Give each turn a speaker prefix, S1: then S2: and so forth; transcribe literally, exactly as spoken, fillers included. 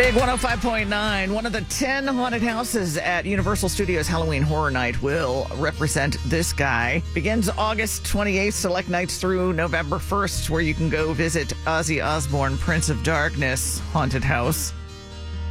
S1: Big one oh five point nine. One of the ten haunted houses at Universal Studios Halloween Horror Night will represent this guy. Begins August twenty-eighth, select nights through November first, where you can go visit Ozzy Osbourne, Prince of Darkness Haunted House.